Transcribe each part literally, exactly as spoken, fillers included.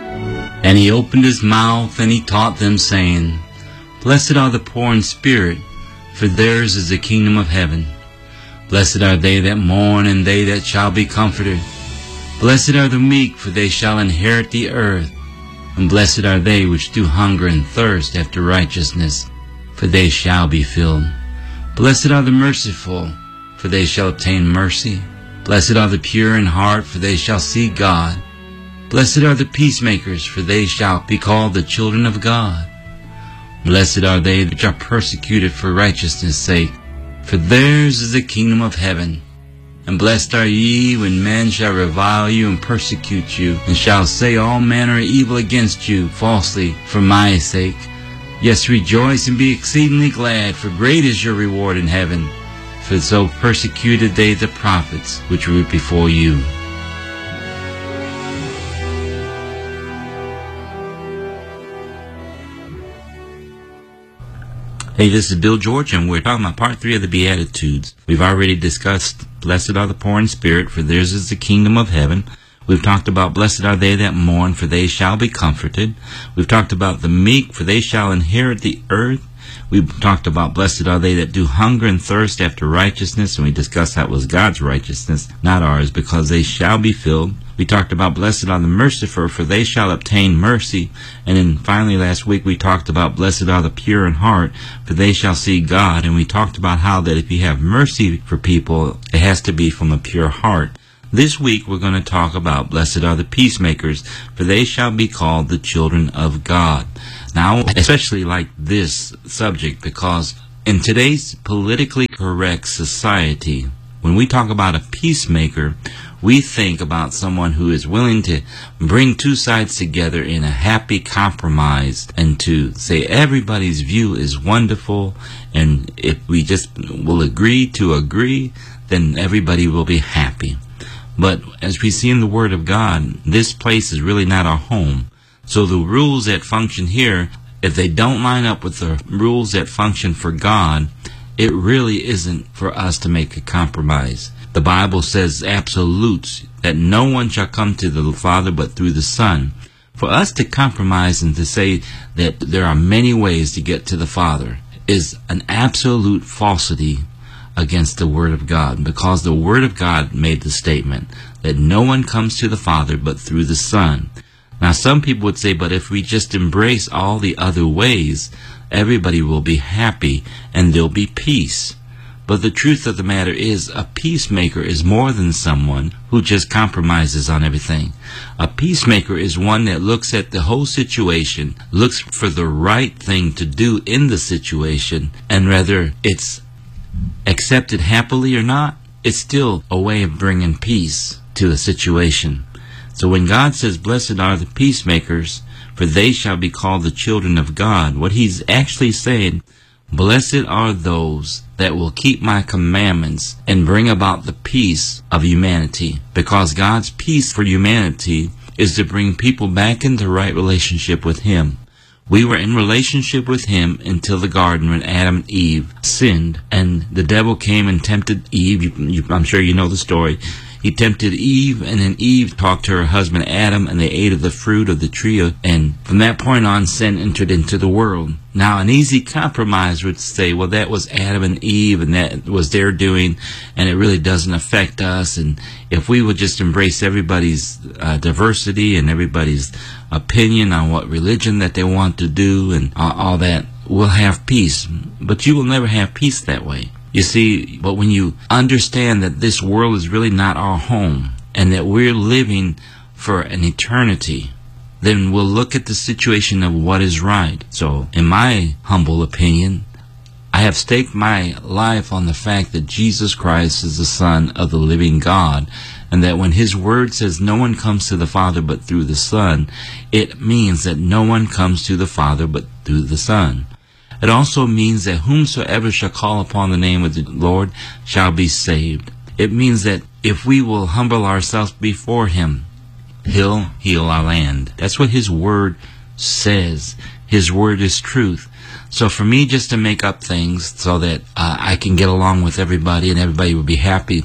And he opened his mouth, and he taught them, saying, Blessed are the poor in spirit, for theirs is the kingdom of heaven. Blessed are they that mourn, and they that shall be comforted. Blessed are the meek, for they shall inherit the earth. And blessed are they which do hunger and thirst after righteousness, for they shall be filled. Blessed are the merciful, for they shall obtain mercy. Blessed are the pure in heart, for they shall see God. Blessed are the peacemakers, for they shall be called the children of God. Blessed are they which are persecuted for righteousness' sake, for theirs is the kingdom of heaven. And blessed are ye when men shall revile you and persecute you, and shall say all manner of evil against you falsely for my sake. Yes, rejoice and be exceedingly glad, for great is your reward in heaven. For so persecuted they the prophets which were before you. Hey, this is Bill George, and we're talking about part three of the Beatitudes. We've already discussed, Blessed are the poor in spirit, for theirs is the kingdom of heaven. We've talked about, Blessed are they that mourn, for they shall be comforted. We've talked about the meek, for they shall inherit the earth. We've talked about, Blessed are they that do hunger and thirst after righteousness, and we discussed that was God's righteousness, not ours, because they shall be filled. We talked about, Blessed are the merciful, for they shall obtain mercy. And then finally last week we talked about, Blessed are the pure in heart, for they shall see God. And we talked about how that if you have mercy for people, it has to be from a pure heart. This week we're going to talk about, Blessed are the peacemakers, for they shall be called the children of God. Now, especially like this subject, because in today's politically correct society, when we talk about a peacemaker, we think about someone who is willing to bring two sides together in a happy compromise and to say everybody's view is wonderful, and if we just will agree to agree, then everybody will be happy. But as we see in the Word of God, this place is really not our home. So the rules that function here, if they don't line up with the rules that function for God, it really isn't for us to make a compromise. The Bible says absolutes, that no one shall come to the Father but through the Son. For us to compromise and to say that there are many ways to get to the Father is an absolute falsity against the Word of God, because the Word of God made the statement that no one comes to the Father but through the Son. Now some people would say, but if we just embrace all the other ways, everybody will be happy and there'll be peace. But the truth of the matter is, a peacemaker is more than someone who just compromises on everything. A peacemaker is one that looks at the whole situation, looks for the right thing to do in the situation, and whether it's accepted happily or not, it's still a way of bringing peace to the situation. So when God says, Blessed are the peacemakers, for they shall be called the children of God, what he's actually saying, Blessed are those that will keep my commandments and bring about the peace of humanity. Because God's peace for humanity is to bring people back into right relationship with him. We were in relationship with him until the garden when Adam and Eve sinned, and the devil came and tempted Eve. You, you, I'm sure you know the story. He tempted Eve, and then Eve talked to her husband Adam, and they ate of the fruit of the tree, and from that point on, sin entered into the world. Now, an easy compromise would say, well, that was Adam and Eve, and that was their doing, and it really doesn't affect us, and if we would just embrace everybody's uh, diversity and everybody's opinion on what religion that they want to do and uh, all that, we'll have peace. But you will never have peace that way. You see, but when you understand that this world is really not our home and that we're living for an eternity, then we'll look at the situation of what is right. So, in my humble opinion, I have staked my life on the fact that Jesus Christ is the Son of the living God, and that when his word says no one comes to the Father but through the Son, it means that no one comes to the Father but through the Son. It also means that whomsoever shall call upon the name of the Lord shall be saved. It means that if we will humble ourselves before him, he'll heal our land. That's what his word says. His word is truth. So for me just to make up things so that uh, I can get along with everybody and everybody will be happy,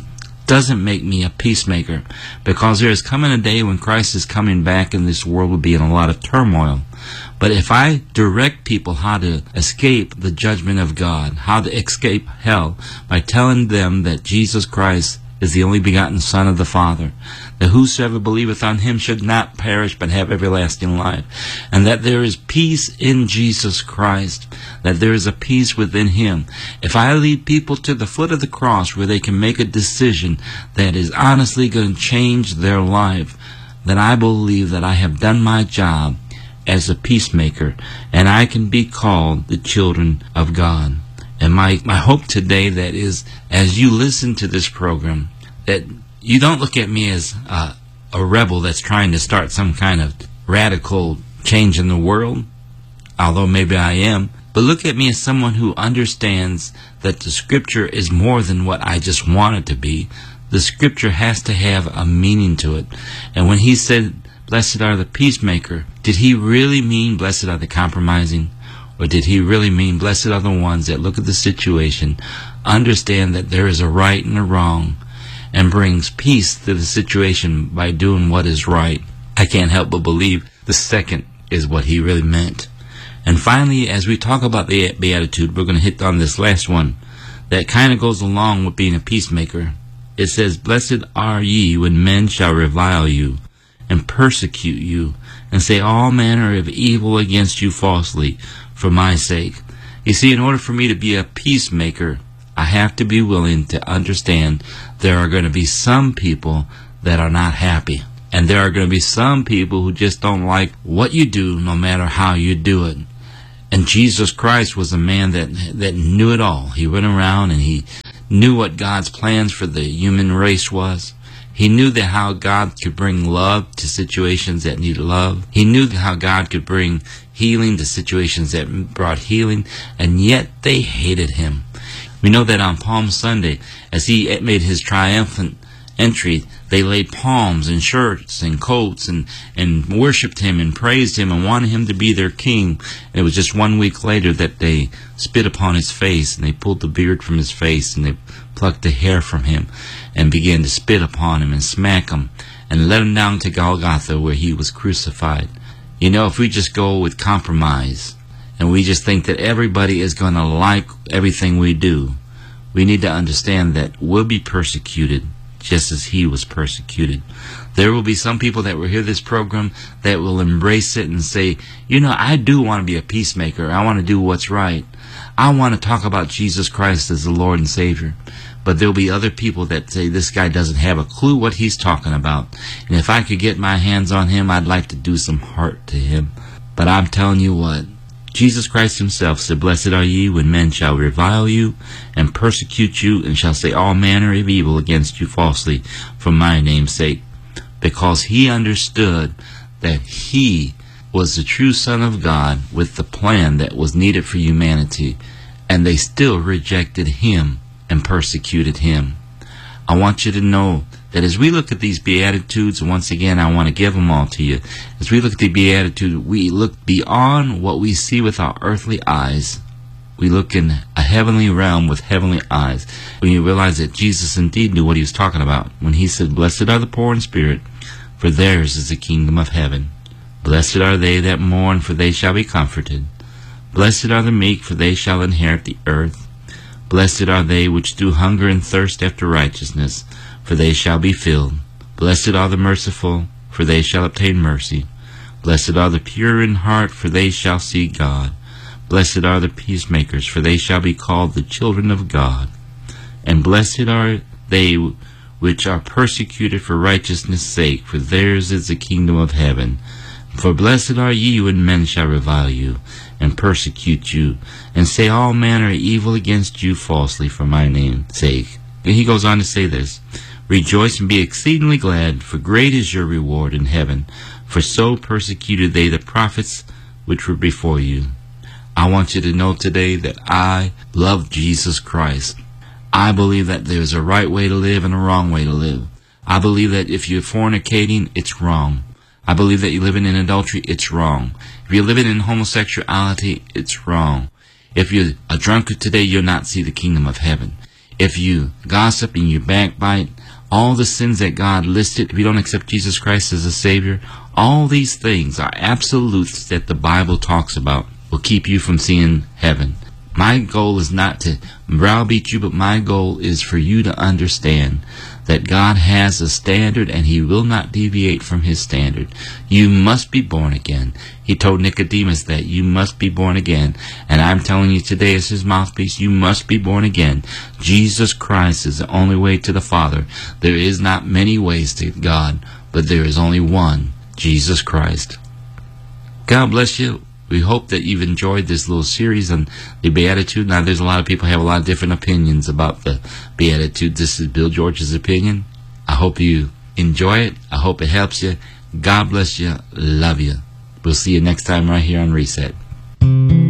doesn't make me a peacemaker, because there is coming a day when Christ is coming back and this world will be in a lot of turmoil. But if I direct people how to escape the judgment of God, how to escape hell, by telling them that Jesus Christ is the only begotten Son of the Father, that whosoever believeth on him should not perish but have everlasting life, and that there is peace in Jesus Christ, that there is a peace within him. If I lead people to the foot of the cross where they can make a decision that is honestly going to change their life, then I believe that I have done my job as a peacemaker, and I can be called the children of God. And my, my hope today that is, as you listen to this program, that you don't look at me as uh, a rebel that's trying to start some kind of radical change in the world, although maybe I am, but look at me as someone who understands that the Scripture is more than what I just want it to be. The Scripture has to have a meaning to it. And when he said, blessed are the peacemaker, did he really mean blessed are the compromising? Or did he really mean blessed are the ones that look at the situation, understand that there is a right and a wrong, and brings peace to the situation by doing what is right? I can't help but believe the second is what he really meant. And finally, as we talk about the Beatitude, we're going to hit on this last one that kind of goes along with being a peacemaker. It says, blessed are ye when men shall revile you, and persecute you, and say all manner of evil against you falsely, for my sake. You see, in order for me to be a peacemaker, I have to be willing to understand there are going to be some people that are not happy. And there are going to be some people who just don't like what you do, no matter how you do it. And Jesus Christ was a man that that knew it all. He went around and he knew what God's plans for the human race was. He knew that how God could bring love to situations that need love. He knew how God could bring healing to situations that brought healing, and yet they hated him. We know that on Palm Sunday, as he made his triumphant entry, they laid palms and shirts and coats and, and worshipped him and praised him and wanted him to be their king. And it was just one week later that they spit upon his face, and they pulled the beard from his face, and they plucked the hair from him and began to spit upon him and smack him and let him down to Golgotha where he was crucified. You know, if we just go with compromise and we just think that everybody is going to like everything we do, we need to understand that we'll be persecuted just as he was persecuted. There will be some people that will hear this program that will embrace it and say, you know, I do want to be a peacemaker. I want to do what's right. I want to talk about Jesus Christ as the Lord and Savior. But there'll be other people that say, this guy doesn't have a clue what he's talking about. And if I could get my hands on him, I'd like to do some hurt to him. But I'm telling you what, Jesus Christ himself said, blessed are ye when men shall revile you and persecute you, and shall say all manner of evil against you falsely for my name's sake. Because he understood that he was the true Son of God with the plan that was needed for humanity, and they still rejected him and persecuted him. I want you to know that as we look at these Beatitudes, once again, I want to give them all to you. As we look at the Beatitude, we look beyond what we see with our earthly eyes. We look in a heavenly realm with heavenly eyes. When you realize that Jesus indeed knew what he was talking about when he said, blessed are the poor in spirit, for theirs is the kingdom of heaven. Blessed are they that mourn, for they shall be comforted. Blessed are the meek, for they shall inherit the earth. Blessed are they which do hunger and thirst after righteousness, for they shall be filled. Blessed are the merciful, for they shall obtain mercy. Blessed are the pure in heart, for they shall see God. Blessed are the peacemakers, for they shall be called the children of God. And blessed are they which are persecuted for righteousness' sake, for theirs is the kingdom of heaven. For blessed are ye when men shall revile you, and persecute you, and say all manner of evil against you falsely for my name's sake. And he goes on to say this, rejoice and be exceedingly glad, for great is your reward in heaven, for so persecuted they the prophets which were before you. I want you to know today that I love Jesus Christ. I believe that there's a right way to live and a wrong way to live. I believe that if you're fornicating, it's wrong. I believe that you're living in adultery, it's wrong. If you're living in homosexuality, it's wrong. If you're a drunkard today, you'll not see the kingdom of heaven. If you gossip and you backbite, all the sins that God listed, if you don't accept Jesus Christ as a Savior, all these things are absolutes that the Bible talks about will keep you from seeing heaven. My goal is not to browbeat you, but my goal is for you to understand that God has a standard and He will not deviate from His standard. You must be born again. He told Nicodemus that you must be born again. And I'm telling you today as His mouthpiece, you must be born again. Jesus Christ is the only way to the Father. There is not many ways to God, but there is only one, Jesus Christ. God bless you. We hope that you've enjoyed this little series on the Beatitude. Now, there's a lot of people who have a lot of different opinions about the Beatitude. This is Bill George's opinion. I hope you enjoy it. I hope it helps you. God bless you. Love you. We'll see you next time right here on Reset.